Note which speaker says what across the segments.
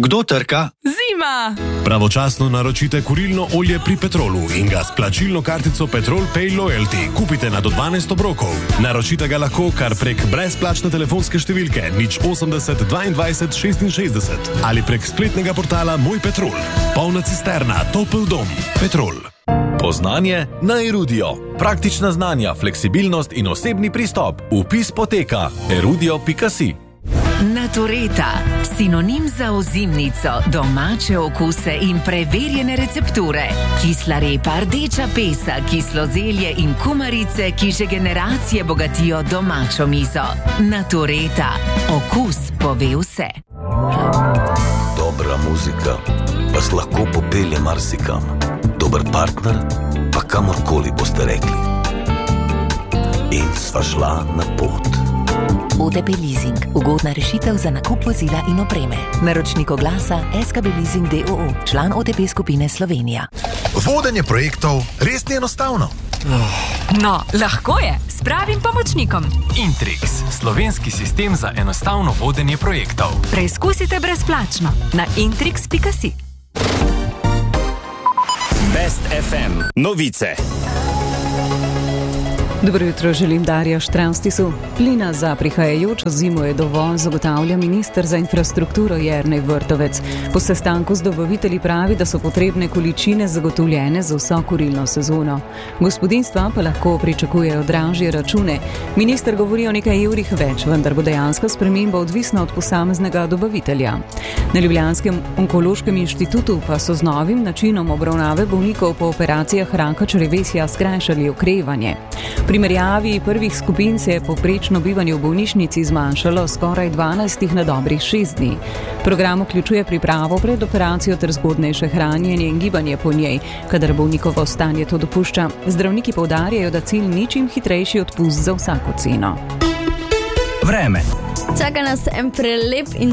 Speaker 1: Kdo trka?
Speaker 2: Zima!
Speaker 3: Pravočasno naročite kurilno olje pri Petrolu in ga s plačilno kartico Petrol Pay Loyalty kupite na do 12 obrokov. Naročite ga lahko kar prek brezplačne telefonske številke 080 22 66 ali prek spletnega portala Moj Petrol. Polna cisterna, topel dom. Petrol.
Speaker 4: Poznanje na Erudio. Praktična znanja, fleksibilnost in osebni pristop. Vpis poteka erudio.si.
Speaker 5: Natureta, sinonim za ozimnico, domače okuse in preverjene recepture. Kisla repa, rdeča pesa, kislo zelje in kumarice, ki že generacije bogatijo domačo mizo. Natureta, okus pove vse.
Speaker 6: Dobra muzika vas lahko popelje marsikam. Dober partner pa kamorkoli boste rekli. In sva šla na pot.
Speaker 7: OTP Leasing. Ugodna rešitev za nakup vozila in opreme. Naročnik oglasa SKB Leasing d.o.o. Član OTP skupine Slovenija.
Speaker 8: Vodenje projektov res ni enostavno.
Speaker 2: No, lahko je, s pravim pomočnikom.
Speaker 9: Intrix, slovenski sistem za enostavno vodenje projektov.
Speaker 2: Preizkusite brezplačno na intrix.si.
Speaker 10: Best FM. Novice.
Speaker 11: Dobro jutro, želim Darja Štravstisu. Plina za prihajajočo zimo je dovolj, zagotavlja minister za infrastrukturo Jernej Vrtovec. Po sestanku z dobavitelji pravi, da so potrebne količine zagotovljene za vso kurilno sezono. Gospodinjstva pa lahko pričakujejo dražje račune. Minister govori o nekaj evrih več, vendar bo dejanska sprememba odvisna od posameznega dobavitelja. Na Ljubljanskem onkološkem inštitutu pa so z novim načinom obravnave bolnikov po operacijah raka črevesja skrajšali okrevanje. V primerjavi prvih skupin se je povprečno bivanje v bolnišnici zmanjšalo skoraj 12 na dobrih 6 dni. Program vključuje pripravo pred operacijo ter zgodnejše hranjenje in gibanje po njej, kadar bolnikovo stanje to dopušča. Zdravniki poudarjajo, da cilj ni čim hitrejši odpust za vsako ceno.
Speaker 10: Vreme.
Speaker 12: Čaka nas en prelep in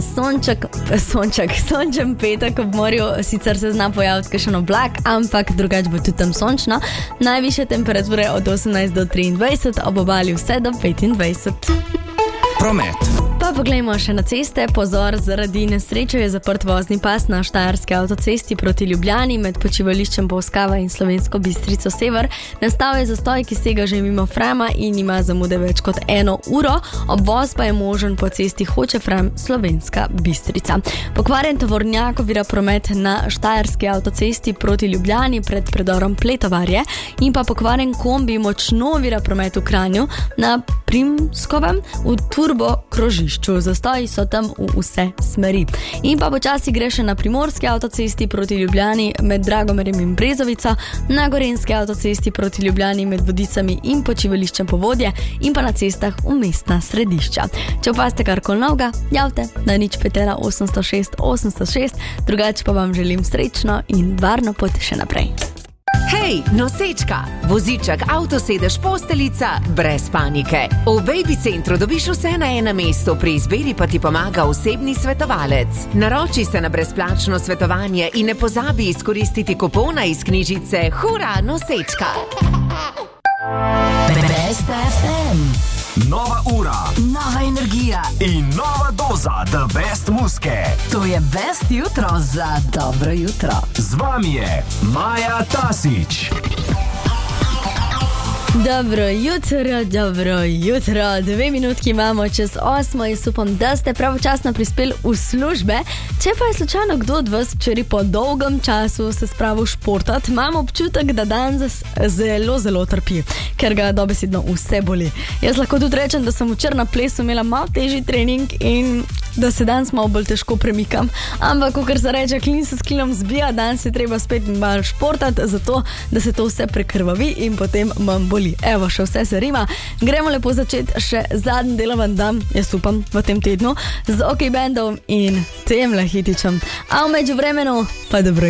Speaker 12: sončen petek ob morju, sicer se zna pojaviti kakšen oblak, ampak drugače bo tudi tam sončno. Najvišje temperature od 18 do 23, ob obali vse do 25.
Speaker 10: Promet.
Speaker 12: Pa poglejmo še na ceste. Pozor, zaradi nesreče je zaprt vozni pas na Štajerski avtocesti proti Ljubljani med počivališčem Polskava in Slovensko Bistrico Sever. Nastal je zastoj, ki sega že mimo Frama in ima zamude več kot 1 uro. Obvoz pa je možen po cesti Hoče-Fram Slovenska Bistrica. Pokvarjen tovornjak ovira promet na Štajerski avtocesti proti Ljubljani pred predorom Pletovarje in pa pokvarjen kombi močno ovira promet v Kranju na Primskovem v turbo krožišču. Zastoji so tam v vse smeri. In pa počasi gre še na Primorski avtocesti proti Ljubljani med Dragomerjem in Brezovico, na Gorenjski avtocesti proti Ljubljani med Vodicami in počivališčem Povodje in pa na cestah v mestna središča. Če opazite karkoli novega, javite na 051 806 806, drugače pa vam želim srečno in varno pot še naprej.
Speaker 5: Hej, nosečka, voziček, avtosedež, posteljica, brez panike. V Baby Centru dobiš vse na enem mestu, pri izbiri pa ti pomaga osebni svetovalec. Naroči se na brezplačno svetovanje in ne pozabi izkoristiti kupona iz knjižice Hura, nosečka!
Speaker 7: Best FM.
Speaker 10: Nova ura,
Speaker 7: Nova energija
Speaker 10: in nova doza The Best muske.
Speaker 7: To je Best jutro za dobro jutro.
Speaker 10: Z vami je Maja Tasić.
Speaker 12: Dobro jutro, 2 minutki imamo čez 8, jaz upam, da ste pravočasno prispeli v službe. Če pa je slučajno kdo od vas včeraj po dolgem času se spravil športati, imam občutek, da danes zelo trpi, ker ga dobesedno vse boli. Jaz lahko tudi rečem, da sem včeraj na plesu imela malo težji trening in da se danes malo bolj težko premikam. Ampak, ko se reče, klin se s klinom zbija, danes je treba spet malo športati, zato da se to vse prekrvavi in potem manj boli. Evo, še vse se rima. Gremo lepo začeti še zadnji delovan dan, jaz upam, v tem tednu, z OK bandom in tem lahitičem. A v međuvremenu pa dobro